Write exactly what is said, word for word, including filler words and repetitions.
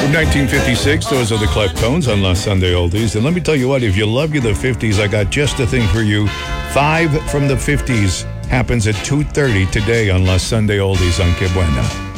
From nineteen fifty-six, those are the Kleptones on Last Sunday Oldies. And let me tell you what, if you love you the fifties, I got just the thing for you. Five from the fifties happens at two thirty today on Last Sunday Oldies on Que Buena.